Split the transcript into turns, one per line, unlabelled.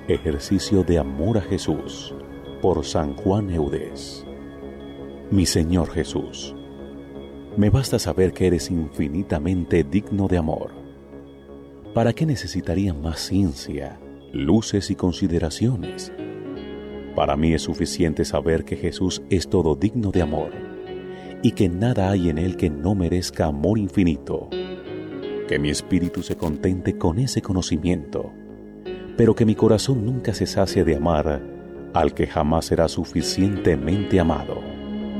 Ejercicio de amor a Jesús, por San Juan Eudes. Mi Señor Jesús, me basta saber que eres infinitamente digno de amor. ¿Para qué necesitaría más ciencia, luces y consideraciones? Para mí es suficiente saber que Jesús es todo digno de amor y que nada hay en Él que no merezca amor infinito. Que mi espíritu se contente con ese conocimiento, pero que mi corazón nunca se sacie de amar al que jamás será suficientemente amado.